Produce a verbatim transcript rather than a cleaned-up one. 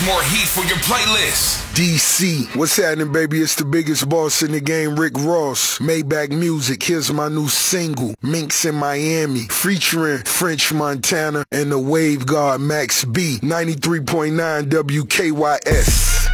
more heat for your playlist. D C, what's happening, baby? It's the biggest boss in the game, Rick Ross. Maybach Music, here's my new single, Minx in Miami, featuring French Montana and the Wave God Max B, ninety-three point nine W K Y S.